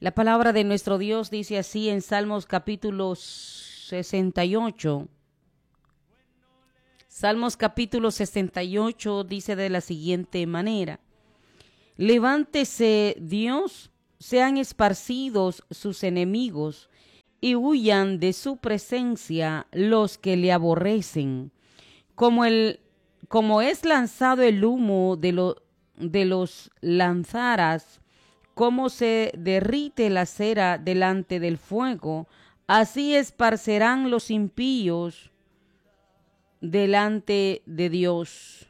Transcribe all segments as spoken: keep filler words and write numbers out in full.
La palabra de nuestro Dios dice así en Salmos capítulo sesenta y ocho. Salmos capítulo sesenta y ocho dice de la siguiente manera: levántese Dios, sean esparcidos sus enemigos, y huyan de su presencia los que le aborrecen. Como, el, como es lanzado el humo de, lo, de los lanzaras, como se derrite la cera delante del fuego, así esparcerán los impíos delante de Dios.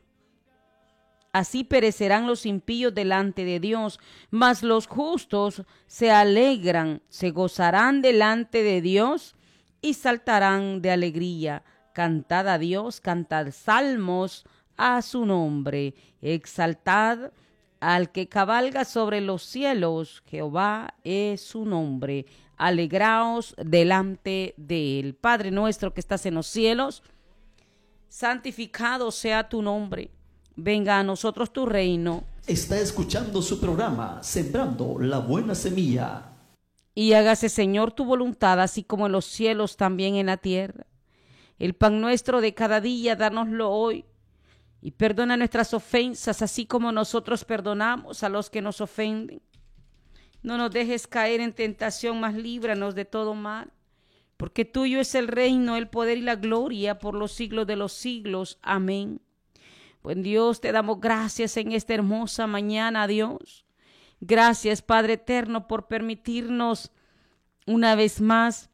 Así perecerán los impíos delante de Dios, mas los justos se alegran, se gozarán delante de Dios y saltarán de alegría. Cantad a Dios, cantad salmos a su nombre, exaltad al que cabalga sobre los cielos, Jehová es su nombre, alegraos delante de él. Padre nuestro que estás en los cielos, santificado sea tu nombre. Venga a nosotros tu reino. Está escuchando su programa, Sembrando la Buena Semilla. Y hágase, Señor, tu voluntad, así como en los cielos, también en la tierra. El pan nuestro de cada día, dánoslo hoy. Y perdona nuestras ofensas, así como nosotros perdonamos a los que nos ofenden. No nos dejes caer en tentación, mas líbranos de todo mal. Porque tuyo es el reino, el poder y la gloria por los siglos de los siglos. Amén. Buen Dios, te damos gracias en esta hermosa mañana, Dios. Gracias, Padre eterno, por permitirnos una vez más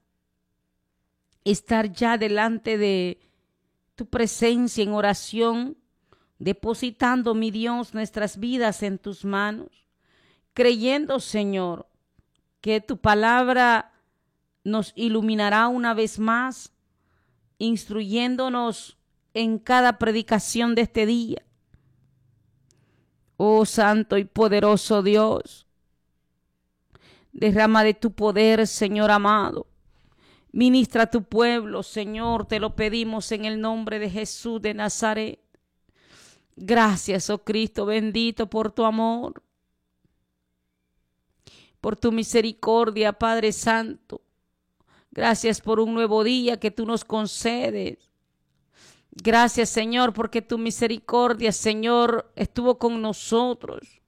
estar ya delante de tu presencia en oración, depositando, mi Dios, nuestras vidas en tus manos, creyendo, Señor, que tu palabra nos iluminará una vez más, instruyéndonos en cada predicación de este día. Oh santo y poderoso Dios, derrama de tu poder, Señor amado. Ministra a tu pueblo, Señor, te lo pedimos en el nombre de Jesús de Nazaret. Gracias, oh Cristo bendito, por tu amor, por tu misericordia, Padre Santo. Gracias por un nuevo día que tú nos concedes. Gracias, Señor, porque tu misericordia, Señor, estuvo con nosotros.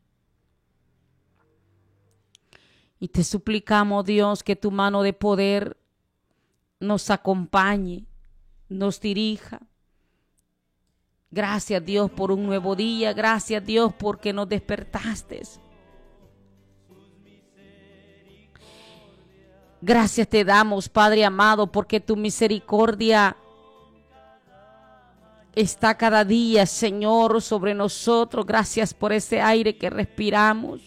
Y te suplicamos, Dios, que tu mano de poder nos acompañe, nos dirija. Gracias, Dios, por un nuevo día. Gracias, Dios, porque nos despertaste. Gracias te damos, Padre amado, porque tu misericordia está cada día, Señor, sobre nosotros. Gracias por ese aire que respiramos.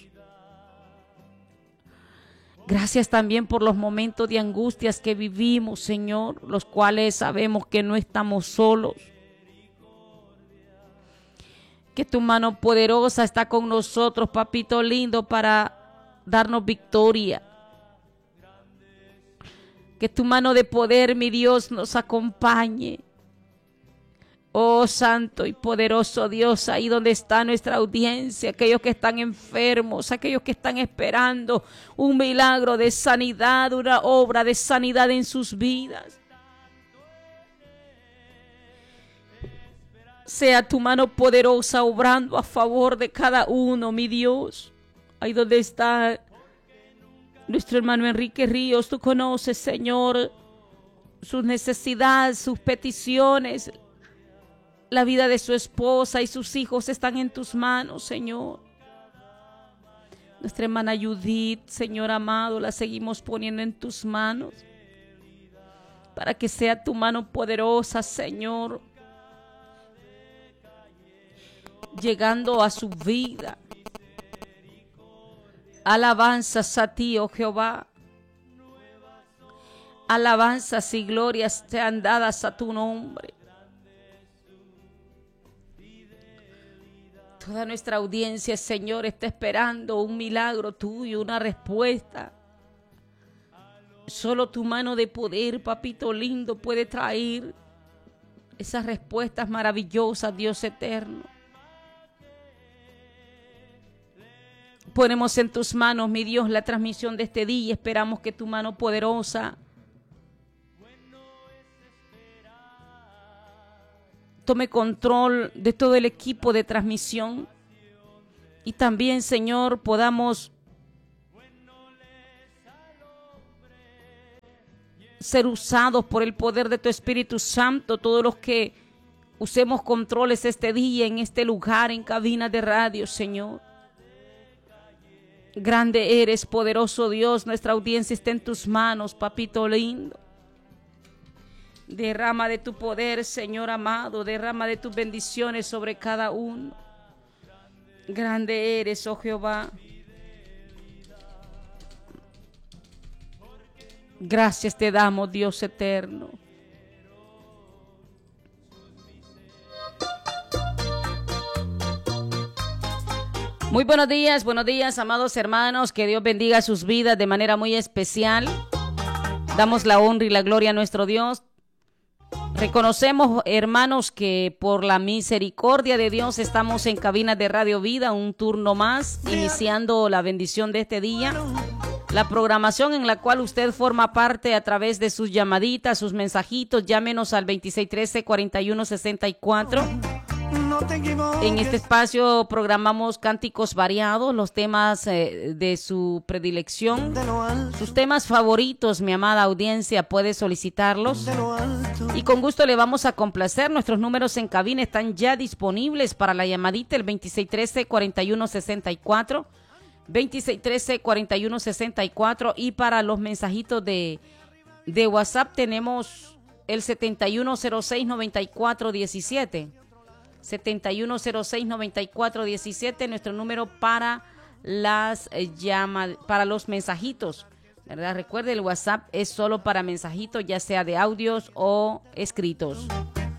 Gracias también por los momentos de angustias que vivimos, Señor, los cuales sabemos que no estamos solos. Que tu mano poderosa está con nosotros, papito lindo, para darnos victoria. Que tu mano de poder, mi Dios, nos acompañe. Oh santo y poderoso Dios, ahí donde está nuestra audiencia, aquellos que están enfermos, aquellos que están esperando un milagro de sanidad, una obra de sanidad en sus vidas. Sea tu mano poderosa obrando a favor de cada uno, mi Dios. Ahí donde está nuestro hermano Enrique Ríos, tú conoces, Señor, sus necesidades, sus peticiones. La vida de su esposa y sus hijos están en tus manos, Señor. Nuestra hermana Judith, Señor amado, la seguimos poniendo en tus manos. Para que sea tu mano poderosa, Señor, llegando a su vida. Alabanzas a ti, oh Jehová. Alabanzas y glorias sean dadas a tu nombre. Toda nuestra audiencia, Señor, está esperando un milagro tuyo, una respuesta. Solo tu mano de poder, papito lindo, puede traer esas respuestas maravillosas, Dios eterno. Ponemos en tus manos, mi Dios, la transmisión de este día. Esperamos que tu mano poderosa tome control de todo el equipo de transmisión. Y también, Señor, podamos ser usados por el poder de tu Espíritu Santo, todos los que usemos controles este día, en este lugar, en cabinas de radio, Señor. Grande eres, poderoso Dios, nuestra audiencia está en tus manos, papito lindo. Derrama de tu poder, Señor amado, derrama de tus bendiciones sobre cada uno. Grande eres, oh Jehová. Gracias te damos, Dios eterno. Muy buenos días, buenos días, amados hermanos. Que Dios bendiga sus vidas de manera muy especial. Damos la honra y la gloria a nuestro Dios. Reconocemos, hermanos, que por la misericordia de Dios estamos en Cabinas de Radio Vida, un turno más, iniciando la bendición de este día. La programación en la cual usted forma parte a través de sus llamaditas, sus mensajitos. Llámenos al veintiséis trece, cuarenta y uno sesenta y cuatro. En este espacio programamos cánticos variados, los temas eh, de su predilección, sus temas favoritos, mi amada audiencia, puede solicitarlos y con gusto le vamos a complacer. Nuestros números en cabina están ya disponibles para la llamadita, el veintiséis trece, cuarenta y uno sesenta y cuatro, veintiséis trece, cuarenta y uno sesenta y cuatro, y para los mensajitos de, de WhatsApp tenemos el setenta y uno cero seis, noventa y cuatro diecisiete. setenta y uno cero seis, noventa y cuatro diecisiete, nuestro número para las eh, llamadas, para los mensajitos, ¿verdad? Recuerde, el WhatsApp es solo para mensajitos, ya sea de audios o escritos.